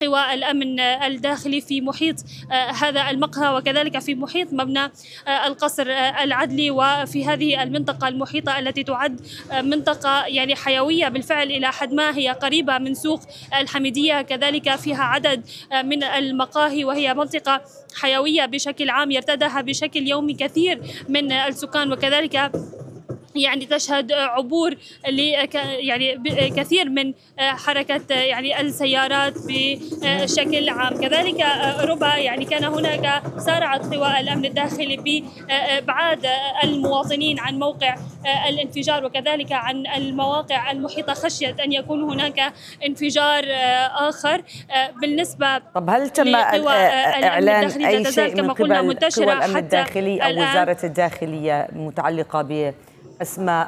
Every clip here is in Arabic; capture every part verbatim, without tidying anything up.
قوى الأمن الداخلي في محيط هذا المقهى وكذلك في محيط مبنى القصر العدلي وفي هذه المنطقة المحيطة التي تعد منطقة يعني حيوية بالفعل إلى حد ما. هي قريبة من سوق الحميدية، كذلك فيها عدد من المقاهي، وهي منطقة حيوية بشكل عام يرتادها بشكل يومي كثير من السكان، وكذلك يعني تشهد عبور يعني كثير من حركة يعني السيارات بشكل عام. كذلك ربما يعني كان هناك سارعت قوى الأمن الداخلي بإبعاد المواطنين عن موقع الانفجار وكذلك عن المواقع المحيطة خشية أن يكون هناك انفجار آخر. بالنسبة طب هل تم إعلان أي شيء من قبل قوى الأمن الداخلي أو وزارة الداخلية متعلقة ب أسماء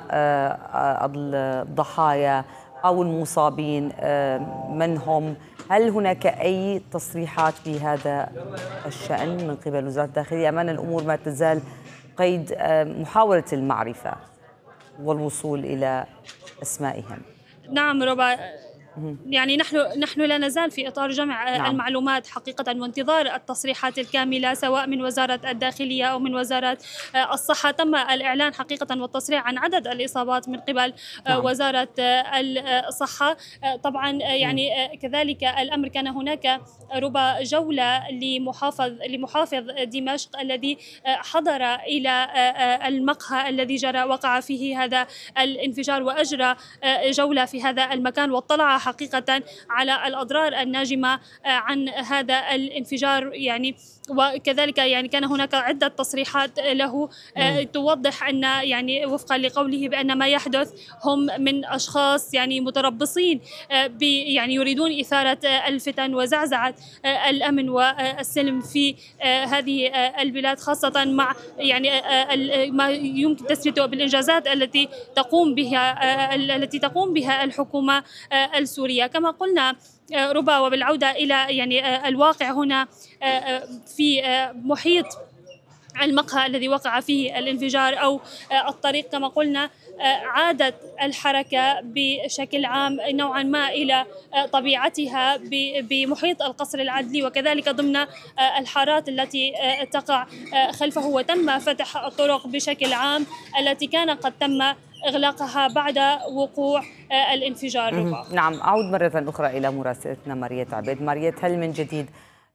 الضحايا أو المصابين من هم؟ هل هناك أي تصريحات بهذا الشأن من قبل وزارة الداخلية؟ أم أن الأمور ما تزال قيد محاولة المعرفة والوصول إلى أسمائهم؟ نعم ربا، يعني نحن نحن لا نزال في اطار جمع نعم. المعلومات حقيقه وانتظار التصريحات الكامله سواء من وزاره الداخليه او من وزاره الصحه. تم الاعلان حقيقه والتصريح عن عدد الاصابات من قبل نعم. وزاره الصحه. طبعا يعني كذلك الامر كان هناك ربا جوله لمحافظ لمحافظ دمشق الذي حضر الى المقهى الذي جرى وقع فيه هذا الانفجار واجرى جوله في هذا المكان واطلع حقيقة على الأضرار الناجمة عن هذا الانفجار. يعني وكذلك يعني كان هناك عدة تصريحات له توضح أن يعني وفقا لقوله بأن ما يحدث هم من أشخاص يعني متربصين يعني يريدون إثارة الفتن وزعزعة الأمن والسلم في هذه البلاد، خاصة مع يعني ما يمكن تسميته بالإنجازات التي تقوم بها التي تقوم بها الحكومة السورية. كما قلنا ربا وبالعودة إلى يعني الواقع هنا في محيط المقهى الذي وقع فيه الانفجار أو الطريق، كما قلنا عادت الحركة بشكل عام نوعا ما إلى طبيعتها بمحيط القصر العدلي وكذلك ضمن الحارات التي تقع خلفه، وتم فتح الطرق بشكل عام التي كان قد تم إغلاقها بعد وقوع الانفجار. نعم، أعود مرة أخرى إلى مراسلتنا ماريت عبيد. ماريت، هل من جديد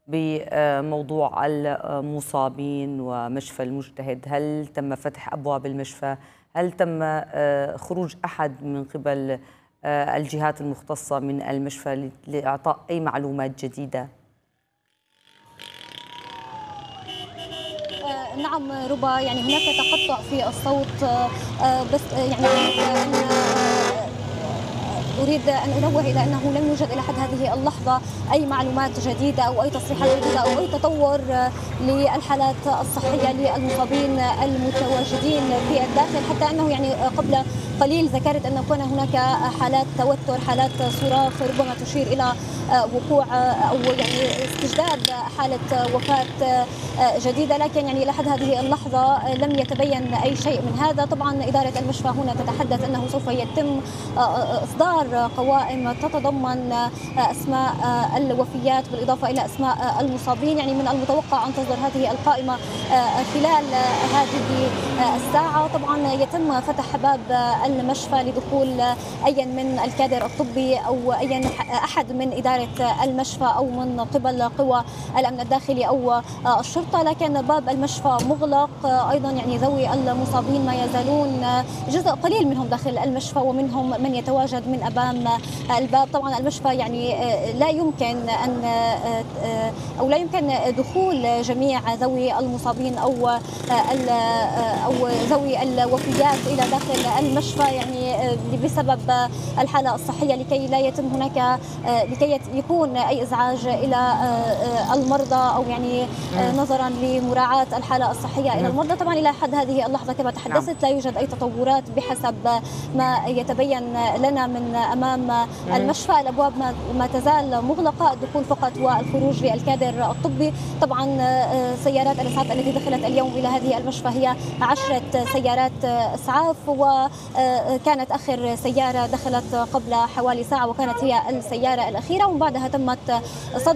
بموضوع المصابين ومشفى المجتهد؟ هل تم فتح أبواب المشفى؟ هل تم خروج أحد من قبل الجهات المختصة من المشفى لإعطاء أي معلومات جديدة؟ نعم ربا، يعني هناك تقطع في الصوت، بس يعني أريد أن أنوه إلى أنه لم يوجد إلى حد هذه اللحظة أي معلومات جديدة أو أي تصريحات جديدة أو أي تطور للحالات الصحية للمصابين المتواجدين في الداخل، حتى أنه يعني قبل قليل ذكرت أن كان هناك حالات توتر، حالات صراخ ربما تشير إلى وقوع أو يعني استجداد حالة وفاة جديدة، لكن يعني إلى حد هذه اللحظة لم يتبين أي شيء من هذا. طبعا إدارة المشفى هنا تتحدث أنه سوف يتم إصدار قوائم تتضمن أسماء الوفيات بالإضافة إلى أسماء المصابين. يعني من المتوقع أن تصدر هذه القائمة خلال هذه الساعة. طبعا يتم فتح باب المشفى لدخول أي من الكادر الطبي أو أي أحد من إدارة المشفى أو من قبل قوى الأمن الداخلي أو الشرطة، لكن باب المشفى مغلق. أيضا يعني ذوي المصابين ما يزالون جزء قليل منهم داخل المشفى ومنهم من يتواجد من أمام الباب. طبعا المشفى يعني لا يمكن أن أو لا يمكن دخول جميع ذوي المصابين أو أو ذوي الوفيات إلى داخل المشفى يعني بسبب الحالة الصحية، لكي لا يتم هناك لكي يكون أي إزعاج إلى المرضى أو يعني نظرا لمراعاة الحالة الصحية إلى المرضى. طبعا إلى حد هذه اللحظة كما تحدثت لا يوجد أي تطورات بحسب ما يتبين لنا من أمام المشفى. الأبواب ما تزال مغلقة، الدخول فقط والخروج للكادر الطبي. طبعا سيارات الإسعاف التي دخلت اليوم إلى هذه المشفى هي عشرة سيارات إسعاف، وكانت آخر سيارة دخلت قبل حوالي ساعة وكانت هي السيارة الأخيرة، ومن بعدها تمت صدر